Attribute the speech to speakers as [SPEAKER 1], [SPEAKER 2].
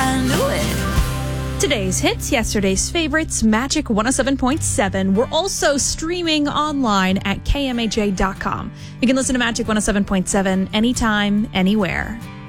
[SPEAKER 1] I knew it.
[SPEAKER 2] Today's hits, yesterday's favorites, Magic 107.7. We're also streaming online at kmaj.com. You can listen to Magic 107.7 anytime, anywhere.